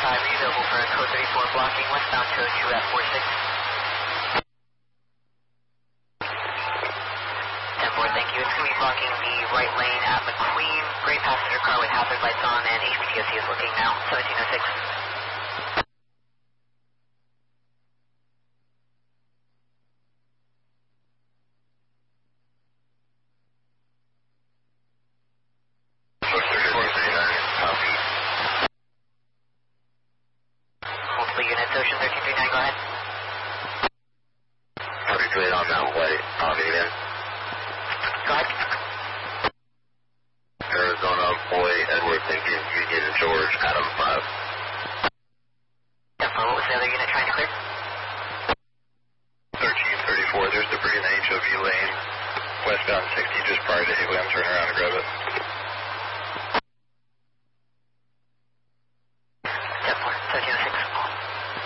are you available for code 34 blocking westbound code 2 at 46? 10-4, thank you. It's going to be blocking the right lane at McQueen. Gray passenger car with hazard lights on, and HPTOC is looking now. 1706. Multiple units, Ocean 1339, go ahead. Copy 3 on Mount White, minivan. Go ahead. Arizona, Boy, Edward, Lincoln, Union, George, Adam 5. 10-4, what was the other unit trying to clear? 1334, there's debris in the HOV lane, westbound 60, just prior to Helium, turn around and grab it. 10-4, 1306.